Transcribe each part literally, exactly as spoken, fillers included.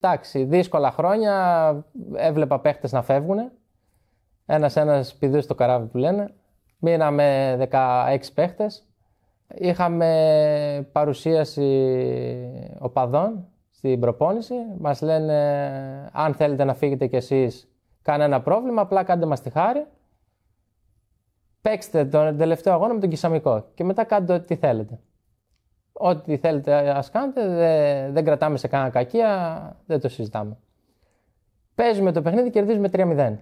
Εντάξει, δύσκολα χρόνια. Έβλεπα παίχτες να φεύγουν. Ένας-ένας πηδούσε στο καράβι που λένε. Μείναμε δεκαέξι παίχτες. Είχαμε παρουσίαση οπαδών στην προπόνηση. Μας λένε αν θέλετε να φύγετε κι εσείς, κανένα πρόβλημα, απλά κάντε μας τη χάρη. Παίξτε τον τελευταίο αγώνα με τον Κισαμικό και μετά κάντε ό,τι θέλετε. Ό,τι θέλετε ας κάνετε, δεν, δεν κρατάμε σε κανένα κακία, δεν το συζητάμε. Παίζουμε το παιχνίδι, κερδίζουμε τρία μηδέν.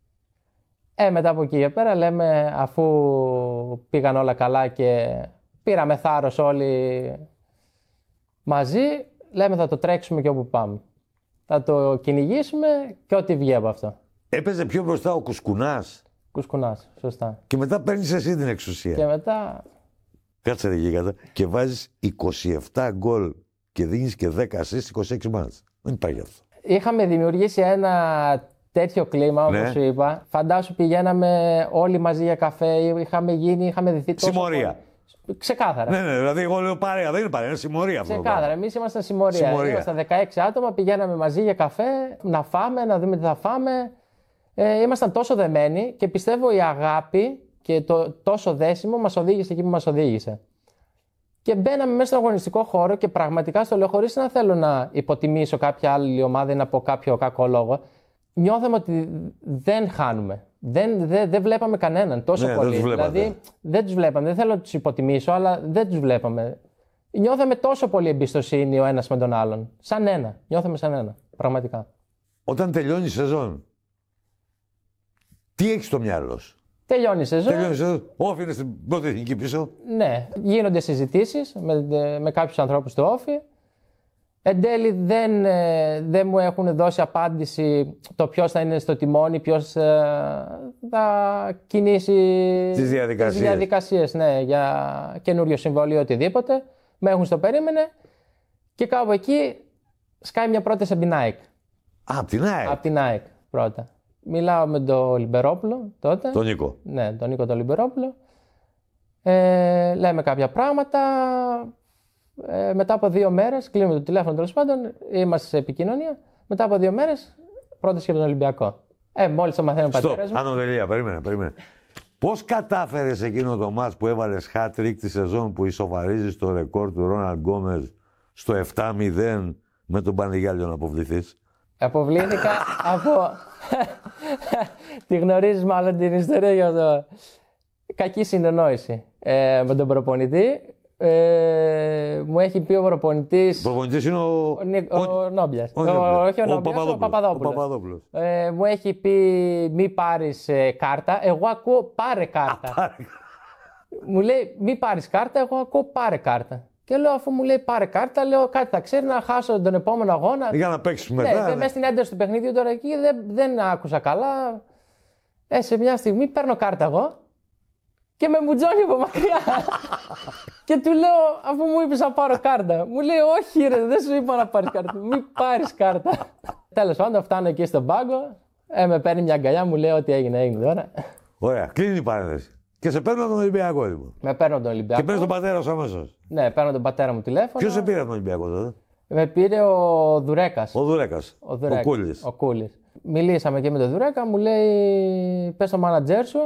Ε, μετά από εκεί και πέρα λέμε, αφού πήγαν όλα καλά και πήραμε θάρρος όλοι μαζί, λέμε θα το τρέξουμε και όπου πάμε. Θα το κυνηγήσουμε και ό,τι βγει από αυτό. Έπαιζε πιο μπροστά ο Κουσκουνάς. Κουσκουνάς, σωστά. Και μετά παίρνεις εσύ την εξουσία. Και μετά... Κάτσε ρε γίγαντα. Και βάζεις είκοσι επτά γκολ και δίνεις και δέκα ασίστ, είκοσι έξι μάτς. Δεν υπάρχει αυτό. Είχαμε δημιουργήσει ένα τέτοιο κλίμα, όπως ναι. σου είπα. Φαντάσου πηγαίναμε όλοι μαζί για καφέ, είχαμε γίνει, είχαμε δυθεί τόσο... Συμμορία. Ξεκάθαρα. Ναι, ναι, δηλαδή εγώ λέω παρέα, δεν είναι παρέα, είναι συμμορία αυτό. Ξεκάθαρα, εμείς ήμασταν συμμορία. συμμορία. Ήμασταν δεκαέξι άτομα, πηγαίναμε μαζί για καφέ, να φάμε, να δούμε τι θα φάμε. Ε, ήμασταν τόσο δεμένοι και πιστεύω η αγάπη και το τόσο δέσιμο μας οδήγησε εκεί που μας οδήγησε. Και μπαίναμε μέσα στον αγωνιστικό χώρο και πραγματικά στο λέω χωρίς να θέλω να υποτιμήσω κάποια άλλη ομάδα ή να πω κάποιο κακό λόγο. Νιώθαμε ότι δεν χάνουμε. Δεν, δεν, δεν βλέπαμε κανέναν τόσο ναι, πολύ. Δεν τους δηλαδή δεν τους βλέπαμε. Δεν θέλω να τους υποτιμήσω, αλλά δεν τους βλέπαμε. Νιώθαμε τόσο πολύ εμπιστοσύνη ο ένας με τον άλλον. Σαν ένα. Νιώθαμε σαν ένα. Πραγματικά. Όταν τελειώνει η σεζόν, τι έχεις στο μυαλό σου? Τελειώνει η σεζόν. Τελειώνει η σεζόν. Όφη είναι στην πρώτη εθνική πίσω. Ναι. Γίνονται συζητήσεις με, με κάποιους ανθρώπους του Όφη. Εν τέλει δεν, δεν μου έχουν δώσει απάντηση το ποιος θα είναι στο τιμόνι, ποιος θα κινήσει τις διαδικασίες, τις διαδικασίες ναι, για καινούριο συμβόλαιο ή οτιδήποτε. Με έχουν στο περίμενε και κάπου εκεί σκάει μια πρόταση από την ΑΕΚ. Α, από την ΑΕΚ. Από την ΑΕΚ πρώτα. Μιλάω με τον Λιμπερόπουλο τότε. Τον Νίκο. Ναι, τον Νίκο τον Λιμπερόπουλο. Ε, λέμε κάποια πράγματα. Ε, μετά από δύο μέρες, κλείνουμε το τηλέφωνο τέλος πάντων, είμαστε σε επικοινωνία. Μετά από δύο μέρες, πρόταση για τον Ολυμπιακό. Ε, μόλις το μαθαίνω ο πατέρας μου. Άνω τελεία, περίμενε, περίμενε. Πώς κατάφερες εκείνο το μάτς που έβαλες hat-trick τη σεζόν που ισοβαρίζεις το ρεκόρ του Ρόναλντ Γκόμες στο επτά μηδέν με τον Πανηγιάλιο να αποβληθείς? Αποβλήθηκα από... Τη γνωρίζεις μάλλον την ιστορία για το... Κακή συνεννόηση ε, με τον προπονητή. Ε, μου έχει πει ο προπονητής. Ο προπονητής είναι ο, ο, ο, ο Νόμπιας. Ο, ο, ο, όχι ο, ο, Νόμπιας, ο, ο Παπαδόπουλος. Ο Παπαδόπουλος. Ε, μου έχει πει μη πάρεις ε, κάρτα. Εγώ ακούω πάρε κάρτα. Α, πάρε. Μου λέει μη πάρεις κάρτα. Εγώ ακούω πάρε κάρτα. Και λέω αφού μου λέει πάρε κάρτα, λέω κάτι θα ξέρει να χάσω τον επόμενο αγώνα. Για να παίξεις μετά. Ναι, ναι. Μέσα στην ένταση του παιχνίδιου τώρα εκεί δεν, δεν άκουσα καλά. Ε, σε μια στιγμή παίρνω κάρτα εγώ. Και με μουτζώνει από μακριά. Και του λέω, αφού μου είπες να πάρω κάρτα. Μου λέει, όχι ρε, δεν σου είπα να πάρεις κάρτα. Μην πάρεις κάρτα. Τέλος πάντων, φτάνω εκεί στον πάγκο. Ε, με παίρνει μια αγκαλιά, μου λέει ότι έγινε, έγινε τώρα. Ωραία, κλείνει η παρένθεση. Και σε παίρνω τον Ολυμπιακό λοιπόν. Με παίρνω τον Ολυμπιακό. Και παίρνει τον πατέρα σου αμέσως. Ναι, παίρνω τον πατέρα μου τηλέφωνο. Ποιος σε πήρε τον Ολυμπιακό τότε? Με πήρε ο Δουρέκας. Ο Δουρέκας. Ο, Δουρέκας. Ο Κούλης. Ο Κούλης. Μιλήσαμε και με τον Δουρέκα, μου λέει, πες στο μάνατζέρ σου.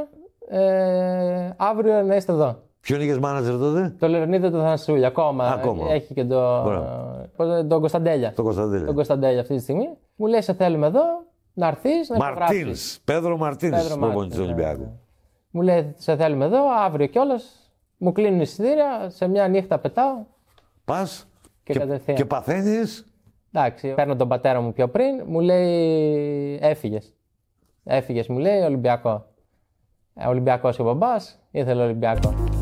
Ε, αύριο να είστε εδώ. Ποιον είχες μάνατζερ τότε? Το Λεωνίδα το Θανασούλη. Ακόμα. Ακόμα. Έχει και το, ε, τον Κωνσταντέλια. Το Κωνσταντέλια. Τον Κωνσταντέλια αυτή τη στιγμή. Μου λέει: σε θέλουμε εδώ να έρθεις να υπογράψεις. Μαρτίνς. Πέδρο Μαρτίνς. Προπονητής του Ολυμπιακού. Μου λέει: σε θέλουμε εδώ αύριο κιόλας. Μου κλείνουν εισιτήρια. Σε μια νύχτα πετάω. Πας και, και, και παθαίνεις. Εντάξει, παίρνω τον πατέρα μου πιο πριν. Μου λέει: έφυγες. Έφυγες, μου λέει Ολυμπιακό. Ολυμπιακός και ο μπαμπάς, ήθελε Ολυμπιακό.